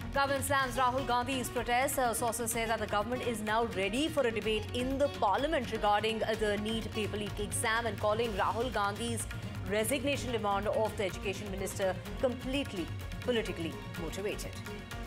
Government slams Rahul Gandhi's protest. Sources say that the government is now ready for a debate in the parliament regarding the NEET paper leak exam and calling Rahul Gandhi's resignation demand of the education minister completely politically motivated.